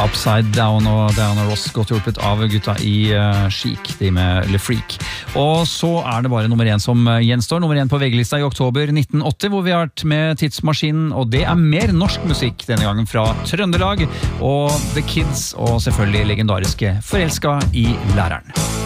Upside Down og Diana Ross godt hjulpet av gutta i Chic, de med Le Freak. Og så det bare nummer 1 som gjenstår, nummer 1 på VG-lista i oktober 1980, hvor vi har vært med Tidsmaskinen, og det mer norsk musikk denne gangen fra Trøndelag, og The Kids, og selvfølgelig legendariske Forelska i læreren.